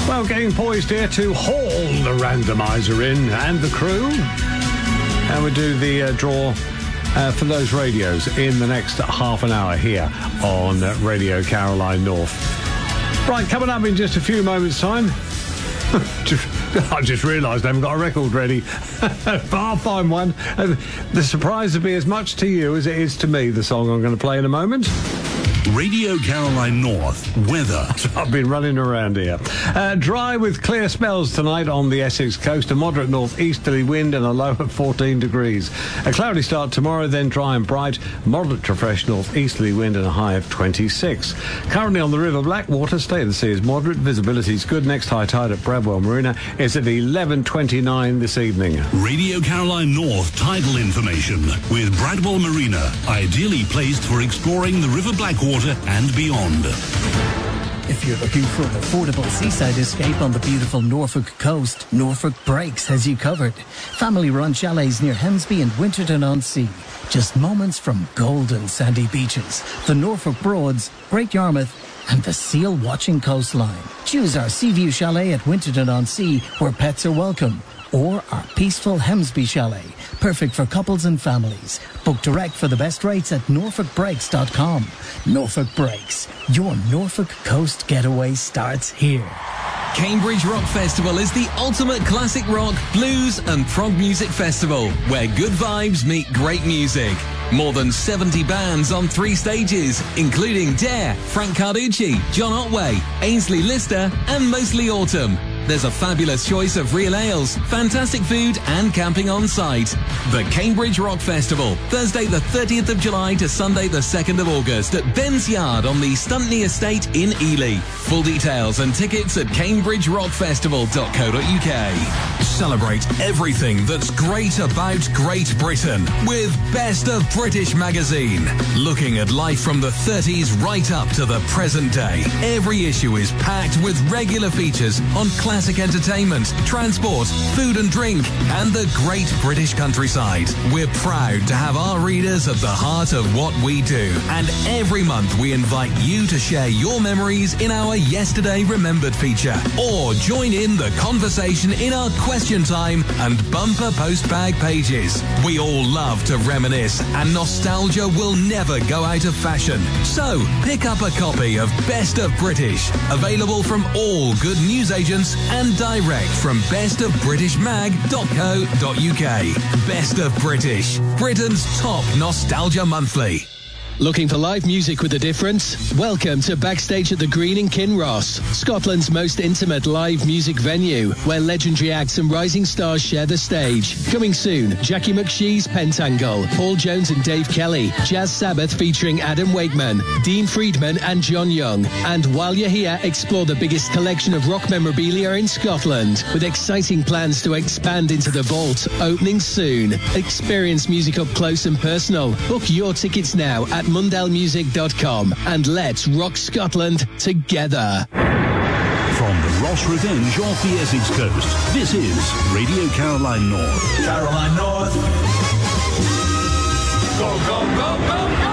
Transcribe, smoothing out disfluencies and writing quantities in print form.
Well, getting poised here to haul the randomizer in and the crew. And we do the draw for those radios in the next half an hour here on Radio Caroline North. Right, coming up in just a few moments' time. I just realised I haven't got a record ready. But I'll find one. The surprise will be as much to you as it is to me, the song I'm going to play in a moment. Radio Caroline North weather. I've been running around here. Dry with clear spells tonight on the Essex coast. A moderate northeasterly wind and a low of 14 degrees. A cloudy start tomorrow, then dry and bright. Moderate to fresh northeasterly wind and a high of 26. Currently on the River Blackwater, state of the sea is moderate. Visibility is good. Next high tide at Bradwell Marina is at 11:29 this evening. Radio Caroline North tidal information with Bradwell Marina, ideally placed for exploring the River Blackwater and beyond. If you're looking for an affordable seaside escape on the beautiful Norfolk coast, Norfolk Breaks has you covered. Family-run chalets near Hemsby and Winterton-on-Sea. Just moments from golden sandy beaches, the Norfolk Broads, Great Yarmouth, and the seal-watching coastline. Choose our Seaview Chalet at Winterton-on-Sea, where pets are welcome, or our peaceful Hemsby Chalet, perfect for couples and families. Book direct for the best rates at norfolkbreaks.com. Norfolk Breaks, your Norfolk coast getaway starts here. Cambridge Rock Festival is the ultimate classic rock, blues and prog music festival, where good vibes meet great music. More than 70 bands on 3 stages, including Dare, Frank Carducci, John Otway, Ainsley Lister and Mostly Autumn. There's a fabulous choice of real ales, fantastic food and camping on site. The Cambridge Rock Festival, Thursday the 30th of July to Sunday the 2nd of August at Ben's Yard on the Stuntney Estate in Ely. Full details and tickets at cambridgerockfestival.co.uk. Celebrate everything that's great about Great Britain with Best of British magazine. Looking at life from the 30s right up to the present day. Every issue is packed with regular features on classic entertainment, transport, food and drink, and the great British countryside. We're proud to have our readers at the heart of what we do. And every month we invite you to share your memories in our Yesterday Remembered feature. Or join in the conversation in our question time and bumper postbag pages. We all love to reminisce, and nostalgia will never go out of fashion. So pick up a copy of Best of British, available from all good newsagents and direct from bestofbritishmag.co.uk. Best of British, Britain's top nostalgia monthly. Looking for live music with a difference? Welcome to Backstage at the Green in Kinross, Scotland's most intimate live music venue, where legendary acts and rising stars share the stage. Coming soon, Jackie McShee's Pentangle, Paul Jones and Dave Kelly, Jazz Sabbath featuring Adam Wakeman, Dean Friedman and John Young. And while you're here, explore the biggest collection of rock memorabilia in Scotland, with exciting plans to expand into the vault, opening soon. Experience music up close and personal. Book your tickets now at mundellmusic.com and let's rock Scotland together. From the Ross Revenge off the Essex coast, this is Radio Caroline North. Caroline North. Go, go, go, go, go.